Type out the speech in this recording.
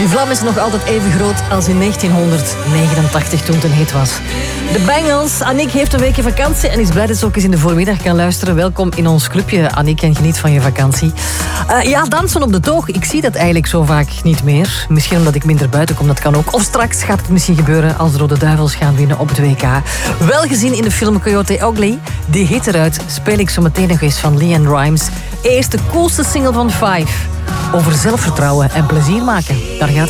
die vlam is nog altijd even groot als in 1989 toen het een hit was. De Bangles. Aniek heeft een weekje vakantie en is blij dat ze ook eens in de voormiddag kan luisteren. Welkom in ons clubje, Aniek, en geniet van je vakantie. Ja, dansen op de toog. Ik zie dat eigenlijk zo vaak niet meer. Misschien omdat ik minder buiten kom, dat kan ook. Of straks gaat het misschien gebeuren als de Rode Duivels gaan winnen op het WK. Wel gezien in de film Coyote Ugly. Die hit eruit speel ik zo meteen nog eens van LeAnn Rimes. Eerst de coolste single van Five. Over zelfvertrouwen en plezier maken. Daar gaat het.